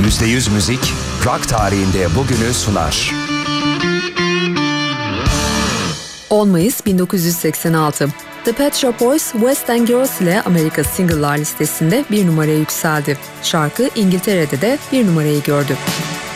%100 müzik, rock tarihinde bugünü sunar. 10 Mayıs 1986. The Pet Shop Boys, West End Girls ile Amerika Single'lar listesinde bir numaraya yükseldi. Şarkı İngiltere'de de bir numarayı gördü.